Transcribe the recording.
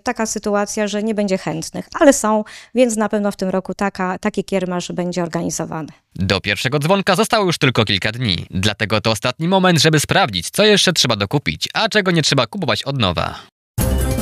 taka sytuacja, że nie będzie chętnych, ale są, więc na pewno w tym roku taki kiermasz będzie organizowany. Do pierwszego dzwonka zostało już tylko kilka dni, dlatego to ostatni moment, żeby sprawdzić, co jeszcze trzeba dokupić, a czego nie trzeba kupować od nowa.